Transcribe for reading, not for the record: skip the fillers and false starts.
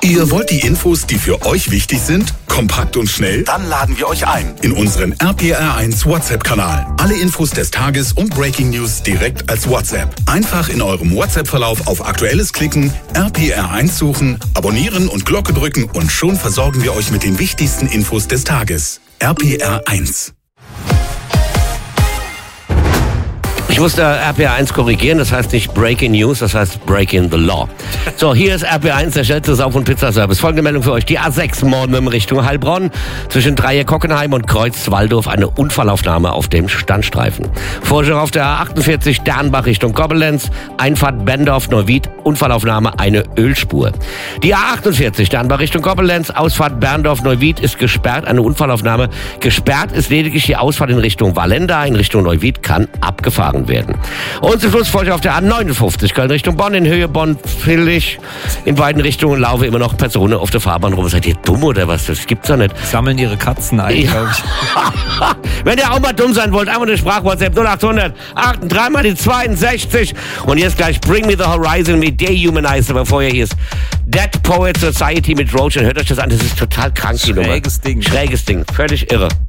Ihr wollt die Infos, die für euch wichtig sind, kompakt und schnell? Dann laden wir euch ein in unseren RPR1 WhatsApp-Kanal. Alle Infos des Tages und Breaking News direkt als WhatsApp. Einfach in eurem WhatsApp-Verlauf auf Aktuelles klicken, RPR1 suchen, abonnieren und Glocke drücken und schon versorgen wir euch mit den wichtigsten Infos des Tages. RPR1. Ich musste RPR1 korrigieren, das heißt nicht Breaking News, das heißt Breaking the Law. So, hier ist RPR1, der schnellste Sauf- und Pizzaservice. Folgende Meldung für euch. Die A6 morgen in Richtung Heilbronn. Zwischen Dreieck-Hockenheim und Kreuz-Waldorf eine Unfallaufnahme auf dem Standstreifen. Vorschau auf der A48 Dernbach Richtung Koblenz. Einfahrt Berndorf-Neuwied. Unfallaufnahme eine Ölspur. Die A48 Dernbach Richtung Koblenz. Ausfahrt Berndorf-Neuwied ist gesperrt. Eine Unfallaufnahme. Gesperrt ist lediglich die Ausfahrt in Richtung Wallenda. In Richtung Neuwied kann abgefahren werden. Und zum Schluss folgt auf der A59 Köln Richtung Bonn, in Höhe Bonn-Villig. In beiden Richtungen laufen immer noch Personen auf der Fahrbahn rum. Seid ihr dumm oder was? Das gibt's doch nicht. Sammeln ihre Katzen ein, glaube ich. Wenn ihr auch mal dumm sein wollt, einfach eine Sprach-WhatsApp 0800 3 mal die 62. Und jetzt gleich Bring Me the Horizon mit Dehumanizer. Aber vorher hier ist Dead Poet Society mit Roach. Und hört euch das an, das ist total krank, die Nummer. Schräges Ding. Schräges Ding, völlig irre.